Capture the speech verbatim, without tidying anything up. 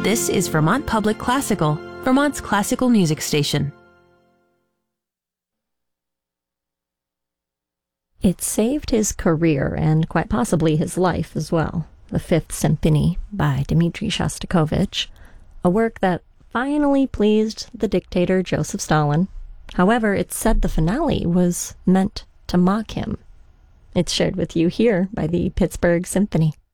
This is Vermont Public Classical, Vermont's classical music station. It saved his career and quite possibly his life as well. The Fifth Symphony by Dmitri Shostakovich, a work that finally pleased the dictator Joseph Stalin. However, it's said the finale was meant to mock him. It's shared with you here by the Pittsburgh Symphony.